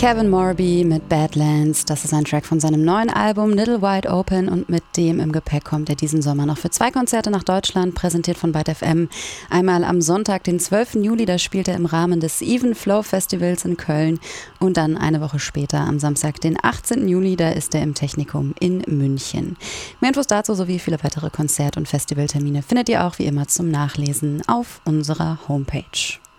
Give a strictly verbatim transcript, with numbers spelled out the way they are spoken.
Kevin Morby mit Badlands, das ist ein Track von seinem neuen Album Little Wide Open und mit dem im Gepäck kommt er diesen Sommer noch für zwei Konzerte nach Deutschland, präsentiert von Byte F M. Einmal am Sonntag, den zwölften Juli, da spielt er im Rahmen des Even Flow Festivals in Köln und dann eine Woche später am Samstag, den achtzehnten Juli, da ist er im Technikum in München. Mehr Infos dazu sowie viele weitere Konzert- und Festivaltermine findet ihr auch wie immer zum Nachlesen auf unserer Homepage.